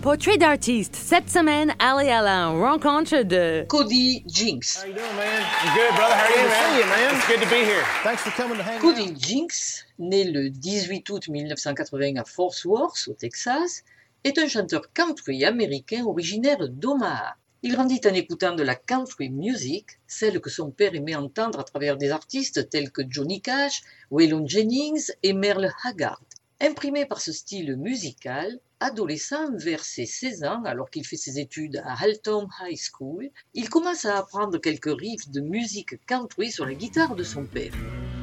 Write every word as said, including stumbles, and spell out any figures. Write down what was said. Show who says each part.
Speaker 1: Portrait d'artiste. Cette semaine, allez à la rencontre de
Speaker 2: Cody Jinks.
Speaker 3: How you doing, man? I'm good, brother. How are you, man? See you, man. It's good to be here.
Speaker 4: Thanks for coming to hang
Speaker 2: Cody
Speaker 4: out.
Speaker 2: Jinks, né le dix-huit août mille neuf cent quatre-vingts à Fort Worth, au Texas, est un chanteur country américain originaire d'Omaha. Il grandit en écoutant de la country music, celle que son père aimait entendre à travers des artistes tels que Johnny Cash, Waylon Jennings et Merle Haggard. Imprimé par ce style musical, adolescent vers ses seize ans, alors qu'il fait ses études à Haltom High School, il commence à apprendre quelques riffs de musique country sur la guitare de son père.